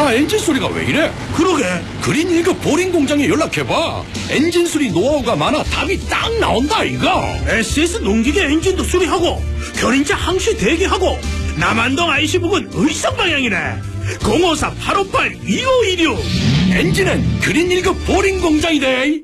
차 엔진 소리가 왜 이래? 그러게. 그린 1급 보링 공장에 연락해봐. 엔진 수리 노하우가 많아 답이 딱 나온다 이거. SS 농기계 엔진도 수리하고 견인차 항시 대기하고 남한동 IC 부근 의성 방향이네. 054-858-2516. 엔진은 그린 1급 보링 공장이래.